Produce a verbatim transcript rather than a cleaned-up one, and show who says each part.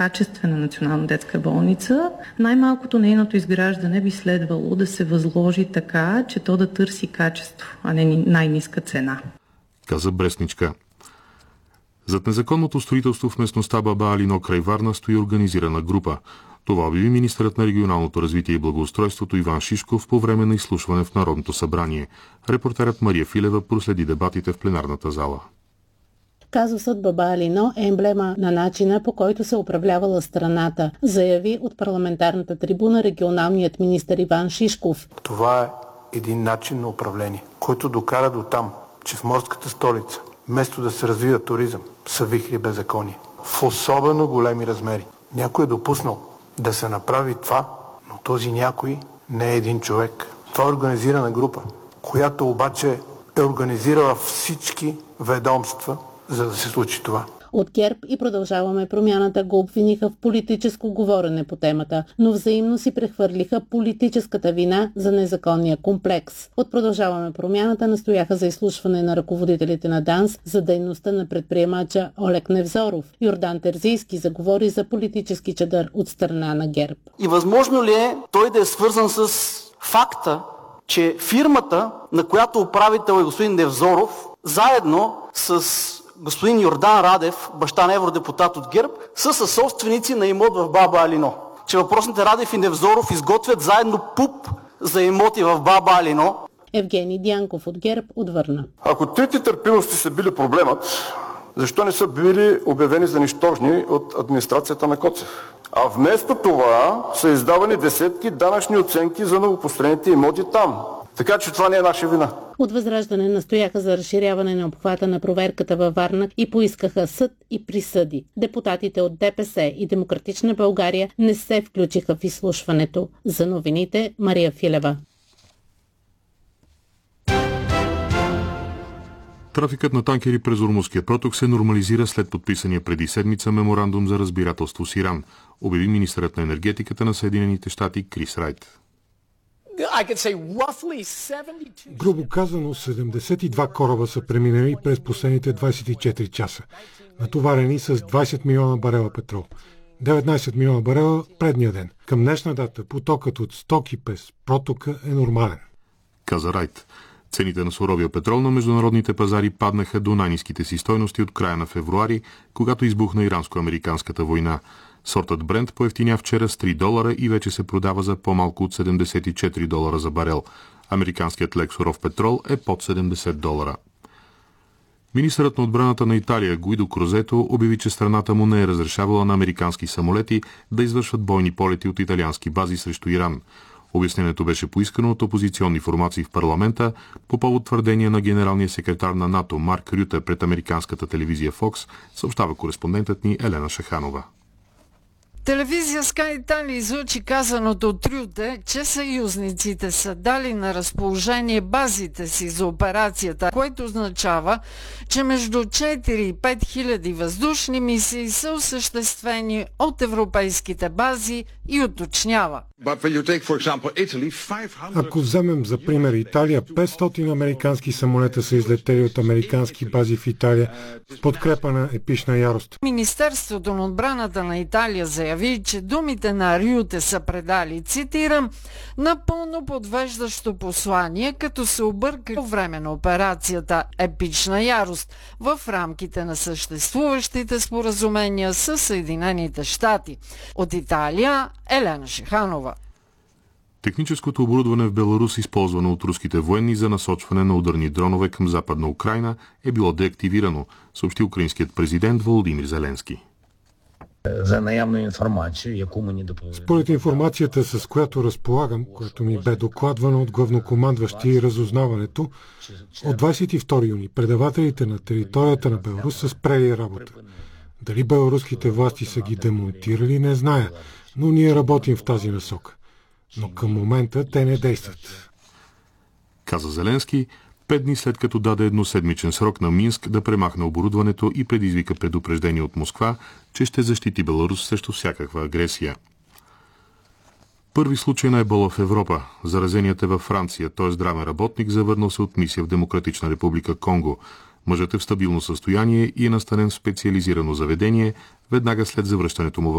Speaker 1: качествена национална детска болница, най-малкото нейното изграждане би следвало да се възложи така, че то да търси качество, а не най-ниска цена.
Speaker 2: Каза Брестничка. Зад незаконното строителство в местността Баба Алино край Варна стои организирана група. Това обяви министърът на регионалното развитие и благоустройството Иван Шишков по време на изслушване в Народното събрание. Репортерът Мария Филева проследи дебатите в пленарната зала.
Speaker 3: Казусът Баба Алино е емблема на начина, по който се управлявала страната, заяви от парламентарната трибуна регионалният министър Иван Шишков.
Speaker 4: Това е един начин на управление, който докара до там, че в морската столица, вместо да се развива туризъм, са вихри беззаконие. В особено големи размери. Някой е допуснал да се направи това, но този някой не е един човек. Това е организирана група, която обаче е организирала всички ведомства, за да се случи това.
Speaker 3: От ГЕРБ и Продължаваме промяната го обвиниха в политическо говорене по темата, но взаимно си прехвърлиха политическата вина за незаконния комплекс. От Продължаваме промяната настояха за изслушване на ръководителите на ДАНС за дейността на предприемача Олег Невзоров. Йордан Терзийски заговори за политически чадър от страна на ГЕРБ.
Speaker 5: И възможно ли е той да е свързан с факта, че фирмата, на която управител е господин Невзоров, заедно с господин Йордан Радев, баща на евродепутат от ГЕРБ, са съсобственици на имот в Баба Алино. Че въпросните Радев и Невзоров изготвят заедно ПУП за имоти в Баба Алино.
Speaker 3: Евгений Дянков от ГЕРБ отвърна.
Speaker 6: Ако трите търпимости са били проблемът, защо не са били обявени за нищожни от администрацията на Коцев? А вместо това са издавани десетки данъчни оценки за новопостроените имоти там. Така че това не е наша вина.
Speaker 3: От Възраждане настояха за разширяване на обхвата на проверката във Варна и поискаха съд и присъди. Депутатите от ДПС и Демократична България не се включиха в изслушването. За новините Мария Филева.
Speaker 2: Трафикът на танкери през Ормузския проток се нормализира след подписания преди седмица меморандум за разбирателство с Иран, обяви министърът на енергетиката на Съединените щати Крис Райт.
Speaker 7: Грубо казано, седемдесет и два кораба са преминали през последните двадесет и четири часа, натоварени с двадесет милиона барела петрол. деветнадесет милиона барела предния ден. Към днешна дата потокът от стоки през протока е нормален.
Speaker 2: Каза Райт. Цените на суровия петрол на международните пазари паднаха до най-ниските си стойности от края на февруари, когато избухна иранско-американската война. Сортът Брент поевтиня вчера с три долара и вече се продава за по-малко от седемдесет и четири долара за барел. Американският лек суров петрол е под седемдесет долара. Министърът на отбраната на Италия Гуидо Крозето обяви, че страната му не е разрешавала на американски самолети да извършват бойни полети от италиански бази срещу Иран. Обяснението беше поискано от опозиционни формации в парламента по повод твърдения на генералния секретар на НАТО Марк Рюте пред американската телевизия Fox, съобщава кореспондентът ни Елена Шаханова.
Speaker 8: Телевизия Sky Italia излучи казаното от Рюте, че съюзниците са дали на разположение базите си за операцията, което означава, че между четири и пет хиляди въздушни мисии са осъществени от европейските бази и уточнява.
Speaker 7: Ако вземем за пример Италия, петстотин американски самолета са излетели от американски бази в Италия в подкрепа на епична ярост.
Speaker 8: Министерството на отбраната на Италия заяви, че думите на Рюте са предали, цитирам, напълно подвеждащо послание, като се обърка по време на операцията епична ярост в рамките на съществуващите споразумения с Съединените щати. От Италия Елена Шиханова.
Speaker 2: Техническото оборудване в Беларус, използвано от руските военни за насочване на ударни дронове към Западна Украйна, е било деактивирано, съобщи украинският президент Володимир Зеленски.
Speaker 9: За наявна информация, яку ми не допълнили.
Speaker 7: Според информацията, с която разполагам, която ми бе докладвана от главнокомандващия и разузнаването, от двадесет и втори юни предавателите на територията на Беларус са спрели работа. Дали беларуските власти са ги демонтирали, не зная, но ние работим в тази насока. Но към момента те не действат.
Speaker 2: Каза Зеленски, пет дни след като даде едноседмичен срок на Минск да премахне оборудването и предизвика предупреждение от Москва, че ще защити Беларус срещу всякаква агресия. Първи случай на ебола в Европа. Заразеният е във Франция. Той е здравен работник, завърнал се от мисия в Демократична република Конго. Мъжът е в стабилно състояние и е настанен в специализирано заведение веднага след завръщането му в